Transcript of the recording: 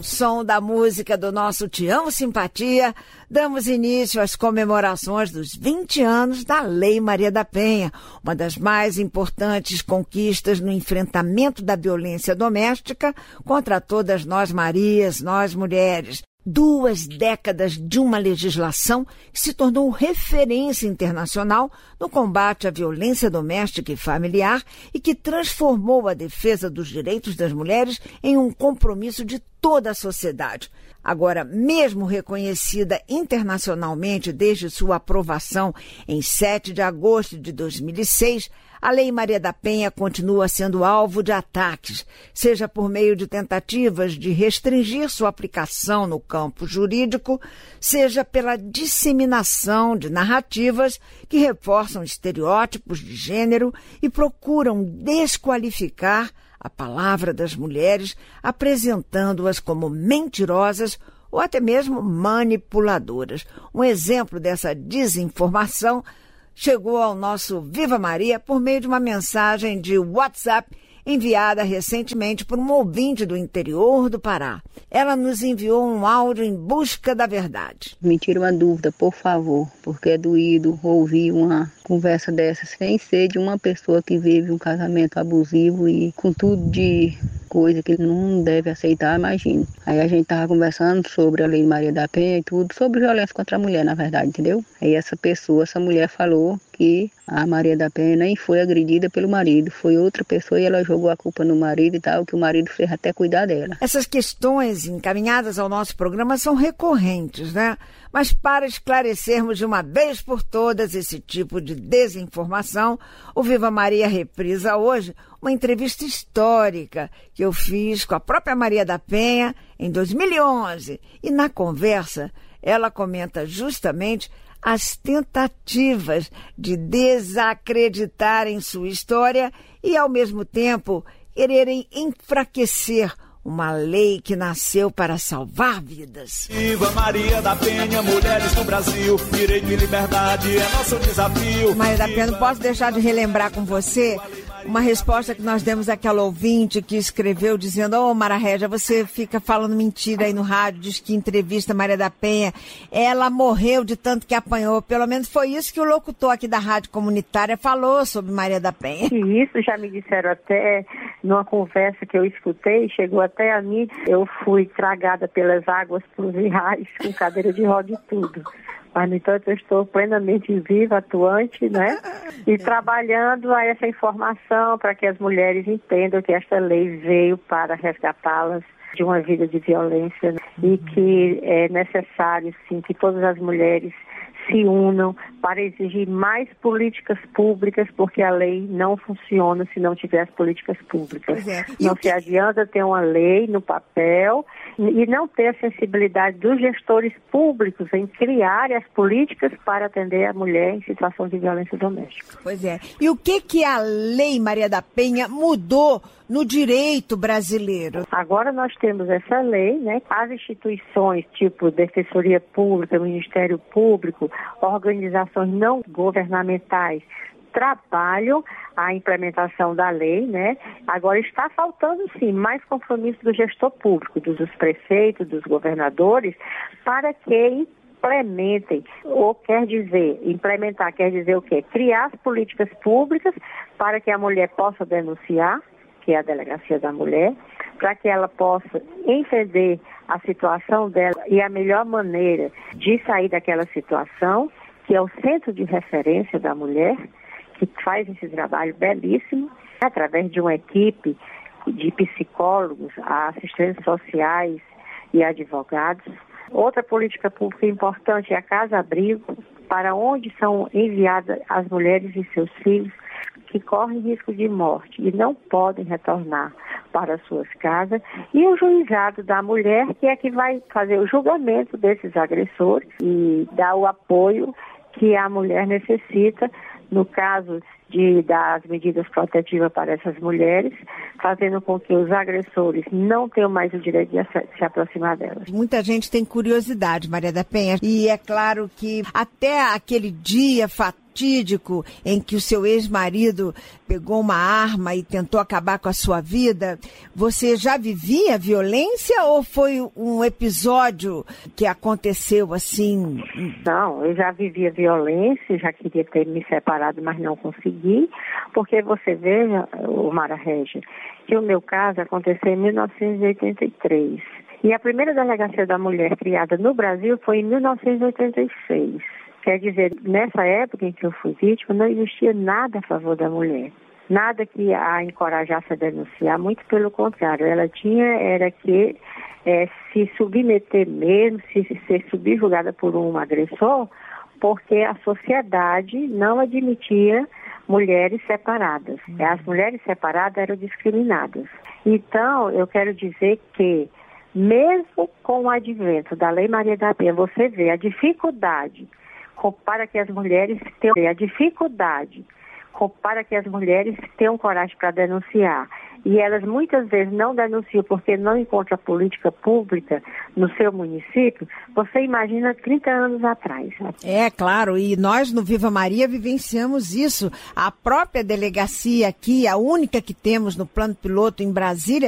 Som da música do nosso Te Amo Simpatia, damos início às comemorações dos 20 anos da Lei Maria da Penha, uma das mais importantes conquistas no enfrentamento da violência doméstica contra todas nós Marias, nós mulheres. 2 décadas de uma legislação que se tornou referência internacional no combate à violência doméstica e familiar e que transformou a defesa dos direitos das mulheres em um compromisso de toda a sociedade. Agora, mesmo reconhecida internacionalmente desde sua aprovação em 7 de agosto de 2006, a Lei Maria da Penha continua sendo alvo de ataques, seja por meio de tentativas de restringir sua aplicação no campo jurídico, seja pela disseminação de narrativas que reforçam estereótipos de gênero e procuram desqualificar a palavra das mulheres, apresentando-as como mentirosas ou até mesmo manipuladoras. Um exemplo dessa desinformação chegou ao nosso Viva Maria por meio de uma mensagem de WhatsApp enviada recentemente por um ouvinte do interior do Pará. Ela nos enviou um áudio em busca da verdade. Me tira uma dúvida, por favor, porque é doído ouvir uma conversa dessa sem ser de uma pessoa que vive um casamento abusivo e com tudo de coisa que não deve aceitar, imagina. Aí a gente tava conversando sobre a Lei Maria da Penha e tudo, sobre violência contra a mulher, na verdade, entendeu? Aí essa mulher falou que a Maria da Penha nem foi agredida pelo marido, foi outra pessoa e ela jogou a culpa no marido e tal, que o marido fez até cuidar dela. Essas questões encaminhadas ao nosso programa são recorrentes, né? Mas para esclarecermos de uma vez por todas esse tipo de desinformação, o Viva Maria reprisa hoje uma entrevista histórica que eu fiz com a própria Maria da Penha em 2011. E na conversa, ela comenta justamente as tentativas de desacreditarem sua história e, ao mesmo tempo, quererem enfraquecer uma lei que nasceu para salvar vidas. Viva Maria da Penha, mulheres do Brasil, direito e liberdade é nosso desafio. Maria da Penha, não posso deixar de relembrar com você uma resposta que nós demos àquela ouvinte que escreveu dizendo: ô Mara Régia, você fica falando mentira aí no rádio, diz que entrevista Maria da Penha, ela morreu de tanto que apanhou. Pelo menos foi isso que o locutor aqui da rádio comunitária falou sobre Maria da Penha. E isso já me disseram até numa conversa que eu escutei, chegou até a mim. Eu fui tragada pelas águas pluviais, com cadeira de roda e tudo. Mas, no entanto, eu estou plenamente viva, atuante, né? E trabalhando a essa informação para que as mulheres entendam que esta lei veio para resgatá-las de uma vida de violência, né? E que é necessário, sim, que todas as mulheres se unam para exigir mais políticas públicas, porque a lei não funciona se não tiver as políticas públicas. Não se adianta ter uma lei no papel e não ter a sensibilidade dos gestores públicos em criar as políticas para atender a mulher em situação de violência doméstica. Pois é. E o que a Lei Maria da Penha mudou no direito brasileiro? Agora nós temos essa lei, né? As instituições, tipo Defensoria Pública, Ministério Público, organizações não governamentais, trabalham a implementação da lei, né? Agora está faltando, sim, mais compromisso do gestor público, dos prefeitos, dos governadores, para que implementem, ou quer dizer, implementar quer dizer o quê? Criar as políticas públicas para que a mulher possa denunciar, que é a Delegacia da Mulher, para que ela possa entender a situação dela e a melhor maneira de sair daquela situação, que é o Centro de Referência da Mulher, que faz esse trabalho belíssimo, através de uma equipe de psicólogos, assistentes sociais e advogados. Outra política pública importante é a Casa-Abrigo, para onde são enviadas as mulheres e seus filhos que correm risco de morte e não podem retornar para suas casas, e o juizado da mulher, que é que vai fazer o julgamento desses agressores e dar o apoio que a mulher necessita no caso de dar as medidas protetivas para essas mulheres, fazendo com que os agressores não tenham mais o direito de se aproximar delas. Muita gente tem curiosidade, Maria da Penha, e é claro que até aquele dia fatal fatídico em que o seu ex-marido pegou uma arma e tentou acabar com a sua vida, você já vivia violência ou foi um episódio que aconteceu assim? Não, eu já vivia violência, já queria ter me separado, mas não consegui, porque você veja, Mara Régia, que o meu caso aconteceu em 1983. E a primeira delegacia da mulher criada no Brasil foi em 1986. Quer dizer, nessa época em que eu fui vítima, não existia nada a favor da mulher. Nada que a encorajasse a denunciar, muito pelo contrário. Ela era que se submeter mesmo, se ser subjugada por um agressor, porque a sociedade não admitia mulheres separadas. As mulheres separadas eram discriminadas. Então, eu quero dizer que, mesmo com o advento da Lei Maria da Penha, você vê a dificuldade para que as mulheres tenham coragem para denunciar. E elas muitas vezes não denunciam porque não encontram política pública no seu município. Você imagina 30 anos atrás. É, claro, e nós no Viva Maria vivenciamos isso. A própria delegacia aqui, a única que temos no plano piloto em Brasília,